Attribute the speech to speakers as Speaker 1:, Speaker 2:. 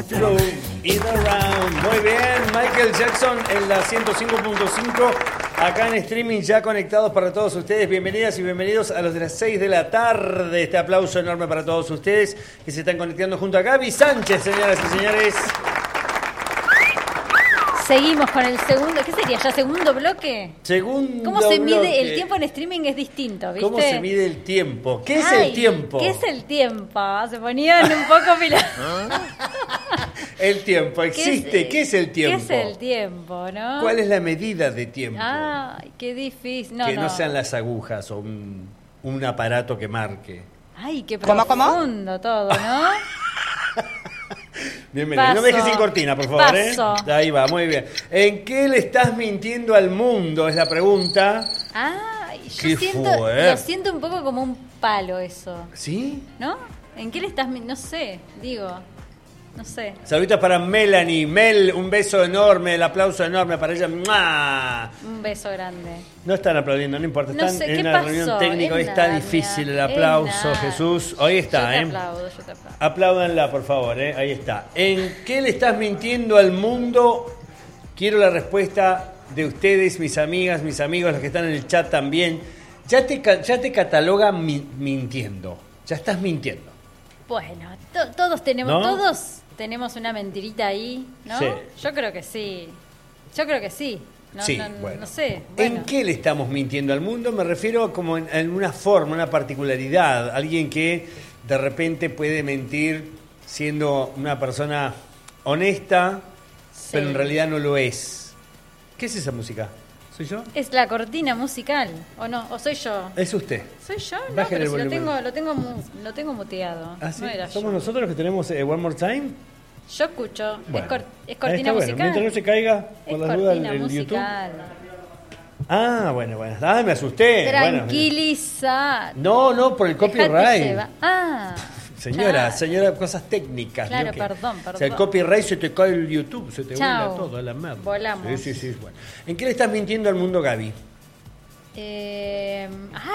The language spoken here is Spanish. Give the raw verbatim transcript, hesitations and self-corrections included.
Speaker 1: Flow It Around. Muy bien, Michael Jackson en la ciento cinco punto cinco. Acá en streaming ya conectados para todos ustedes. Bienvenidas y bienvenidos a los de las seis de la tarde. Este aplauso enorme para todos ustedes que se están conectando junto a Gaby Sánchez, señoras y señores.
Speaker 2: Seguimos con el segundo, ¿qué sería? ¿Ya segundo bloque?
Speaker 1: Segundo
Speaker 2: ¿Cómo se mide
Speaker 1: bloque.
Speaker 2: el tiempo en streaming? Es distinto, ¿viste?
Speaker 1: ¿Cómo se mide el tiempo? ¿Qué es
Speaker 2: Ay,
Speaker 1: el tiempo?
Speaker 2: ¿Qué es el tiempo? Se ponían un poco pila...
Speaker 1: El tiempo, existe.
Speaker 2: ¿Qué es,
Speaker 1: ¿Qué es el tiempo?
Speaker 2: ¿Qué es el tiempo, no?
Speaker 1: ¿Cuál es la medida de tiempo?
Speaker 2: Ay, qué difícil. No,
Speaker 1: que no,
Speaker 2: no
Speaker 1: sean las agujas o un, un aparato que marque.
Speaker 2: Ay, qué
Speaker 3: ¿Cómo,
Speaker 2: profundo
Speaker 3: cómo?
Speaker 2: todo, ¿no?
Speaker 1: Bienvenido.
Speaker 2: Paso.
Speaker 1: No me dejes sin cortina, por favor.
Speaker 2: Paso.
Speaker 1: ¿eh? Ahí va, muy bien. ¿En qué le estás mintiendo al mundo? Es la pregunta.
Speaker 2: Ay, yo
Speaker 1: Qué
Speaker 2: siento,
Speaker 1: fuerte.
Speaker 2: lo siento un poco como un palo eso,
Speaker 1: ¿Sí?
Speaker 2: ¿no? ¿En qué le estás min- no sé, digo, no sé.
Speaker 1: Saluditos para Melanie. Mel, un beso enorme, el aplauso enorme para ella. ¡Mua!
Speaker 2: Un beso grande.
Speaker 1: No están aplaudiendo, no importa.
Speaker 2: No
Speaker 1: Están
Speaker 2: sé,
Speaker 1: en
Speaker 2: ¿qué
Speaker 1: una
Speaker 2: pasó?
Speaker 1: reunión técnica. Hoy
Speaker 2: Es
Speaker 1: está
Speaker 2: nada,
Speaker 1: difícil
Speaker 2: mira.
Speaker 1: el aplauso,
Speaker 2: Es nada.
Speaker 1: Jesús. Hoy está,
Speaker 2: yo te
Speaker 1: ¿eh?
Speaker 2: aplaudo, yo te aplaudo.
Speaker 1: Apláudanla, por favor, ¿eh? Ahí está. ¿En qué le estás mintiendo al mundo? Quiero la respuesta de ustedes, mis amigas, mis amigos, los que están en el chat también. Ya te, ca- ya te catalogan mi- mintiendo. Ya estás mintiendo.
Speaker 2: Bueno, to- todos tenemos,
Speaker 1: ¿No?
Speaker 2: todos tenemos una mentirita ahí, ¿no?
Speaker 1: Sí.
Speaker 2: Yo creo que sí. Yo creo que sí. No,
Speaker 1: Sí,
Speaker 2: no,
Speaker 1: bueno.
Speaker 2: no sé. Bueno.
Speaker 1: ¿En qué le estamos mintiendo al mundo? Me refiero como en, en una forma, una particularidad. Alguien que de repente puede mentir siendo una persona honesta,
Speaker 2: Sí.
Speaker 1: pero en realidad no lo es. ¿Qué es esa música? ¿Soy yo?
Speaker 2: Es la cortina musical, ¿o no? ¿O soy yo?
Speaker 1: Es usted.
Speaker 2: ¿Soy yo? No,
Speaker 1: Bájale
Speaker 2: pero
Speaker 1: el
Speaker 2: si lo
Speaker 1: volumen.
Speaker 2: tengo, lo tengo, mu- lo tengo muteado.
Speaker 1: ¿Ah, sí?
Speaker 2: No era
Speaker 1: ¿Somos
Speaker 2: yo.
Speaker 1: nosotros los que tenemos eh, One More Time?
Speaker 2: Yo escucho.
Speaker 1: Bueno.
Speaker 2: es, cor- es
Speaker 1: Ahí
Speaker 2: cortina
Speaker 1: está, bueno.
Speaker 2: musical.
Speaker 1: Mientras no se caiga, por
Speaker 2: es
Speaker 1: las dudas, el,
Speaker 2: cortina
Speaker 1: el YouTube.
Speaker 2: musical.
Speaker 1: Ah, bueno, bueno. Ah, me asusté. Bueno,
Speaker 2: Tranquilizar.
Speaker 1: no, no, por el
Speaker 2: Dejate
Speaker 1: copyright.
Speaker 2: llevar. Ah.
Speaker 1: Señora,
Speaker 2: claro.
Speaker 1: señora, cosas técnicas.
Speaker 2: Claro,
Speaker 1: ¿no? Que-
Speaker 2: perdón,
Speaker 1: O sea, el
Speaker 2: perdón.
Speaker 1: copyright se te cae el YouTube, se te
Speaker 2: Chao.
Speaker 1: vuela todo a la merda.
Speaker 2: Volamos.
Speaker 1: Sí, sí, sí. Bueno. ¿En qué le estás mintiendo al mundo, Gaby?
Speaker 2: Eh,